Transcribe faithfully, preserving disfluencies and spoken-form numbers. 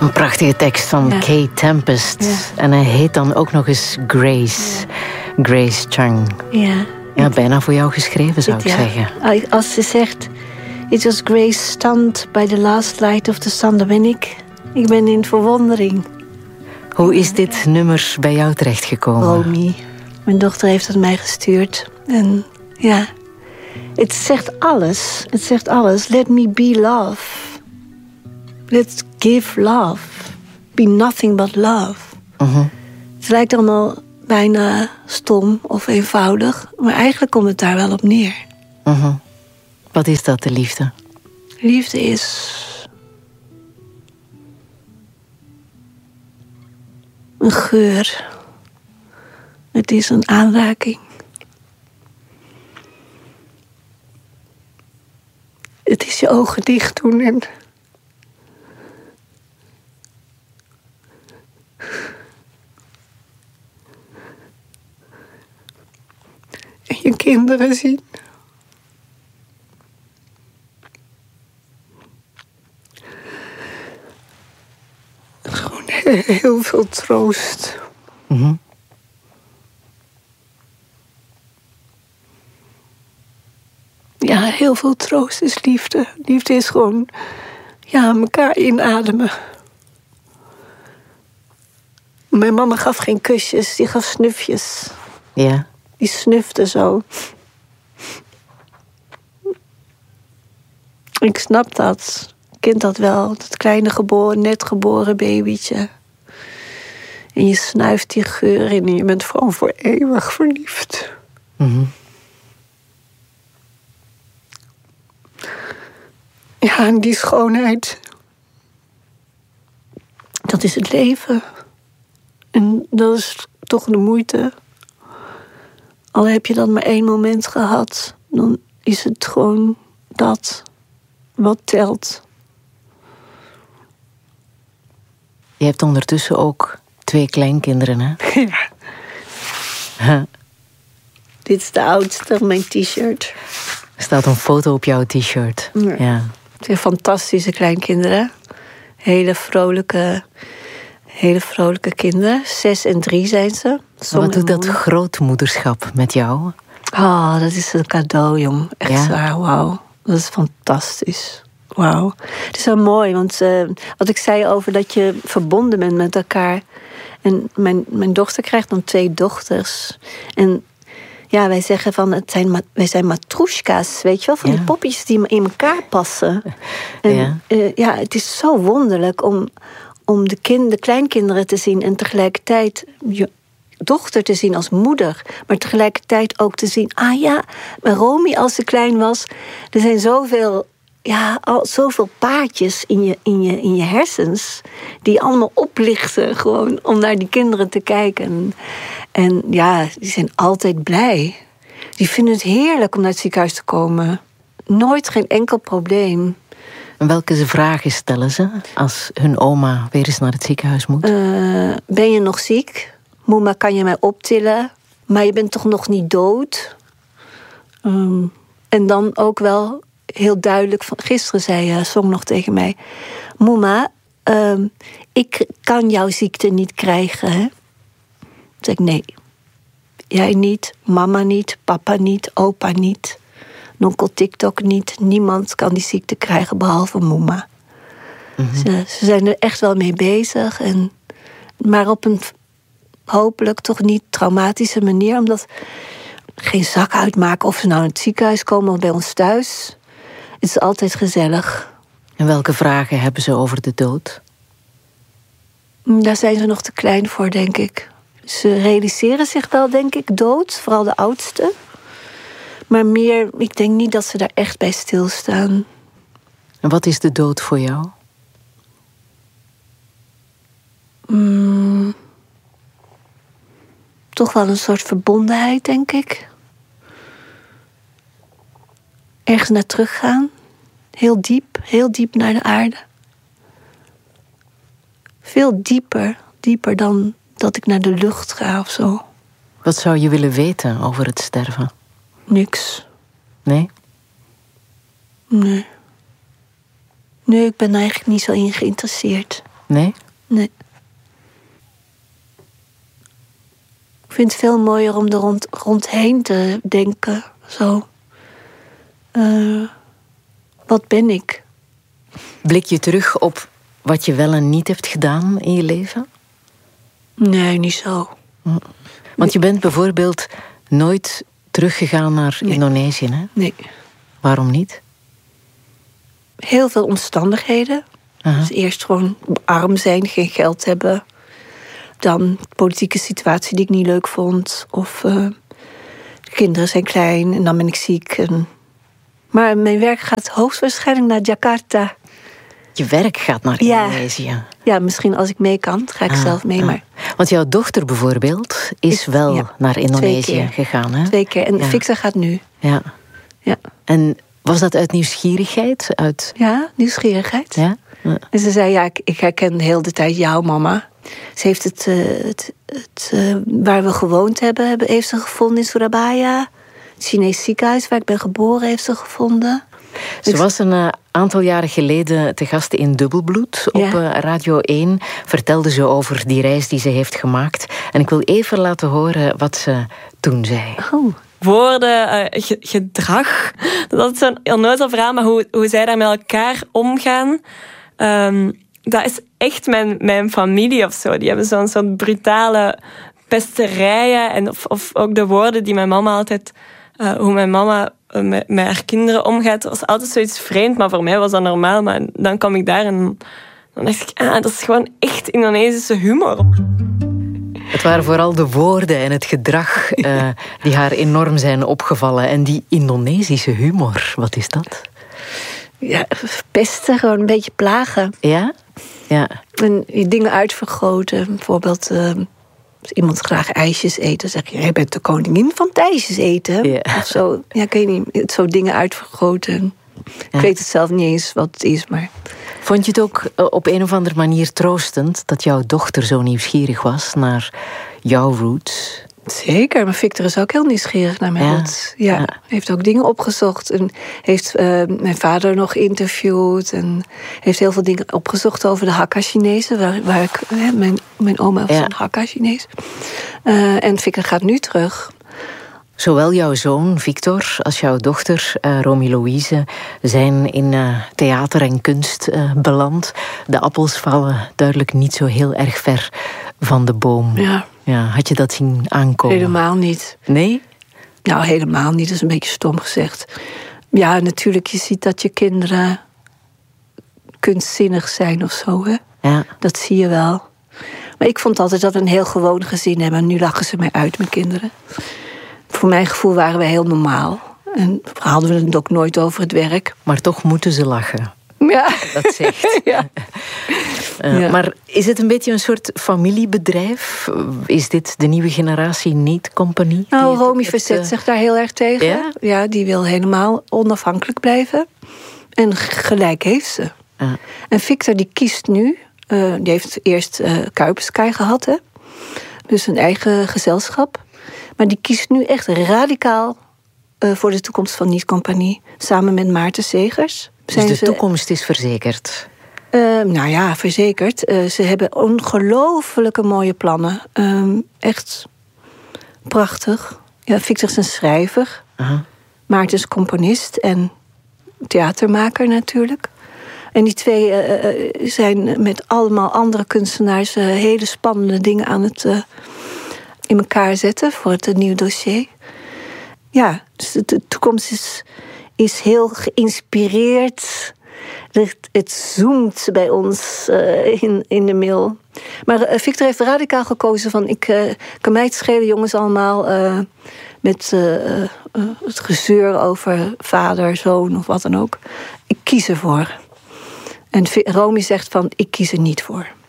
Een prachtige tekst van ja. Kay Tempest. Ja. En hij heet dan ook nog eens Grace. Ja. Grace Chung. Ja. Ja, bijna voor jou geschreven, zou ik ja. zeggen. Als ze zegt... It was Grace stand by the last light of the sun. Dan ben ik... Ik ben in verwondering. Hoe is dit nummer bij jou terechtgekomen? Romy. Mijn dochter heeft het mij gestuurd. En ja... Het zegt alles. Het zegt alles. Let me be love. Let's give love. Be nothing but love. Uh-huh. Het lijkt allemaal bijna stom of eenvoudig. Maar eigenlijk komt het daar wel op neer. Uh-huh. Wat is dat, de liefde? Liefde is... een geur. Het is een aanraking. Het is je ogen dicht doen en... en je kinderen zien. Het is gewoon heel veel troost. Mm-hmm. Ja, heel veel troost is liefde. Liefde is gewoon, ja, elkaar inademen. Mijn mama gaf geen kusjes, die gaf snufjes. Ja. Die snufte zo. Ik snap dat. Kind dat wel, dat kleine geboren, net geboren babytje. En je snuift die geur in en je bent gewoon voor eeuwig verliefd. Mm-hmm. Ja, en die schoonheid, dat is het leven. En dat is toch de moeite. Al heb je dan maar één moment gehad, dan is het gewoon dat wat telt. Je hebt ondertussen ook twee kleinkinderen, hè? Ja. Huh. Dit is de oudste, mijn t-shirt. Er staat een foto op jouw t-shirt. Ja. Ja. Het zijn fantastische kleinkinderen. Hele vrolijke, hele vrolijke kinderen. Zes en drie zijn ze. Wat doet dat grootmoederschap met jou? Oh, dat is een cadeau, jong. Echt ja? Waar, wauw. Dat is fantastisch. Wauw. Het is wel mooi, want uh, wat ik zei over dat je verbonden bent met elkaar. En mijn, mijn dochter krijgt dan twee dochters. En ja, wij zeggen van, het zijn, wij zijn matroeska's, weet je wel? Van ja. Die poppies die in elkaar passen. En ja, uh, ja het is zo wonderlijk om, om de, kind, de kleinkinderen te zien en tegelijkertijd je dochter te zien als moeder. Maar tegelijkertijd ook te zien, ah ja, mijn Romy als ze klein was. Er zijn zoveel, ja, al, zoveel paadjes in je, in, je, in je hersens die allemaal oplichten gewoon om naar die kinderen te kijken. En ja, die zijn altijd blij. Die vinden het heerlijk om naar het ziekenhuis te komen. Nooit geen enkel probleem. En welke vragen stellen ze als hun oma weer eens naar het ziekenhuis moet? Uh, ben je nog ziek? Moema, kan je mij optillen? Maar je bent toch nog niet dood? Um, en dan ook wel heel duidelijk... Van, gisteren zei uh, Song nog tegen mij... Moema, um, ik kan jouw ziekte niet krijgen, hè? Zeg ik, nee. Jij niet, mama niet, papa niet, opa niet. Nonkel TikTok niet. Niemand kan die ziekte krijgen behalve Moema. Mm-hmm. Ze, ze zijn er echt wel mee bezig. En, maar op een hopelijk toch niet traumatische manier. Omdat geen zak uitmaken of ze nou in het ziekenhuis komen of bij ons thuis. Het is altijd gezellig. En welke vragen hebben ze over de dood? Daar zijn ze nog te klein voor, denk ik. Ze realiseren zich wel, denk ik, dood. Vooral de oudste. Maar meer, ik denk niet dat ze daar echt bij stilstaan. En wat is de dood voor jou? Mm, toch wel een soort verbondenheid, denk ik. Ergens naar teruggaan. Heel diep, heel diep naar de aarde. Veel dieper, dieper dan dat ik naar de lucht ga of zo. Wat zou je willen weten over het sterven? Niks. Nee? Nee. Nee, ik ben er eigenlijk niet zo in geïnteresseerd. Nee? Nee. Ik vind het veel mooier om er rond, rondheen te denken. Zo. Uh, wat ben ik? Blik je terug op wat je wel en niet hebt gedaan in je leven? Nee, niet zo. Want je bent bijvoorbeeld nooit teruggegaan naar nee. Indonesië, hè? Nee. Waarom niet? Heel veel omstandigheden. Uh-huh. Dus eerst gewoon arm zijn, geen geld hebben. Dan politieke situatie die ik niet leuk vond. Of uh, de kinderen zijn klein en dan ben ik ziek. En... Maar mijn werk gaat hoogstwaarschijnlijk naar Jakarta. Je werk gaat naar Indonesië? Ja, ja, misschien als ik mee kan, ga ik ah, zelf mee. Ah. Maar... Want jouw dochter bijvoorbeeld is, is wel ja, naar Indonesië gegaan, hè? Twee keer. En ja. Victor gaat nu. Ja. ja. En was dat uit nieuwsgierigheid? Uit... Ja, nieuwsgierigheid. Ja? Ja. En ze zei, ja, ik, ik herken de hele tijd jouw mama. Ze heeft het, uh, het, het uh, waar we gewoond hebben, hebben, heeft ze gevonden in Surabaya. Het Chinees ziekenhuis waar ik ben geboren heeft ze gevonden. Ze ik... was een uh, aantal jaren geleden te gast in Dubbelbloed op ja. uh, Radio één. Vertelde ze over die reis die ze heeft gemaakt. En ik wil even laten horen wat ze toen zei. Oh. Woorden, uh, ge- gedrag. Dat is zo'n onnozel verhaal, maar hoe, hoe zij daar met elkaar omgaan... Um, dat is echt mijn, mijn familie of zo. Die hebben zo'n soort brutale pesterijen. En of, of ook de woorden die mijn mama altijd... Uh, hoe mijn mama uh, met, met haar kinderen omgaat. Dat was altijd zoiets vreemd, maar voor mij was dat normaal. Maar dan kwam ik daar en dan dacht ik... Ah, dat is gewoon echt Indonesische humor. Het waren vooral de woorden en het gedrag uh, die haar enorm zijn opgevallen. En die Indonesische humor, wat is dat? Ja, pesten, gewoon een beetje plagen. Ja? Ja. En dingen uitvergroten. Bijvoorbeeld, uh, als iemand graag ijsjes eet, dan zeg je, jij bent de koningin van het ijsjes eten. Ja. Of zo. Ja, ik weet niet, zo dingen uitvergroten. Ja. Ik weet het zelf niet eens wat het is, maar... Vond je het ook op een of andere manier troostend dat jouw dochter zo nieuwsgierig was naar jouw roots? Zeker, maar Victor is ook heel nieuwsgierig naar mijn ja. roots. Ja, ja. Heeft ook dingen opgezocht en heeft uh, mijn vader nog geïnterviewd en heeft heel veel dingen opgezocht over de Hakka-Chinezen, waar, waar ik, hè, mijn, mijn oma was ja. een Hakka-Chinees. Uh, en Victor gaat nu terug. Zowel jouw zoon Victor als jouw dochter uh, Romy Louise zijn in uh, theater en kunst uh, beland. De appels vallen duidelijk niet zo heel erg ver van de boom. Ja. Ja, had je dat zien aankomen? Helemaal niet. Nee? Nou, helemaal niet. Dat is een beetje stom gezegd. Ja, natuurlijk, je ziet dat je kinderen kunstzinnig zijn of zo, hè? Ja. Dat zie je wel. Maar ik vond altijd dat we een heel gewoon gezin hebben. En nu lachen ze mij uit, mijn kinderen. Voor mijn gevoel waren we heel normaal. En hadden we het ook nooit over het werk. Maar toch moeten ze lachen. Ja. Dat zegt. Ja. Uh, ja. Maar is het een beetje een soort familiebedrijf? Is dit de nieuwe generatie niet-compagnie? Nou, Romy verzet uh... zich daar heel erg tegen. Ja? Ja, die wil helemaal onafhankelijk blijven. En gelijk heeft ze. Uh. En Victor die kiest nu... Uh, die heeft eerst uh, Kuipersky gehad, hè? Dus een eigen gezelschap. Maar die kiest nu echt radicaal uh, voor de toekomst van niet-compagnie. Samen met Maarten Segers. Dus de ze... toekomst is verzekerd? Uh, nou ja, verzekerd. Uh, ze hebben ongelofelijke mooie plannen. Uh, echt prachtig. Ja, Victor is een schrijver. Uh-huh. Maarten is componist en theatermaker natuurlijk. En die twee uh, zijn met allemaal andere kunstenaars... Uh, hele spannende dingen aan het uh, in elkaar zetten voor het uh, nieuwe dossier. Ja, dus de toekomst is, is heel geïnspireerd... Het, het zoomt bij ons uh, in, in de mail. Maar uh, Victor heeft radicaal gekozen van... ik uh, kan mij het schelen, jongens, allemaal... Uh, met uh, uh, het gezeur over vader, zoon of wat dan ook. Ik kies ervoor. En Romy zegt van, ik kies er niet voor.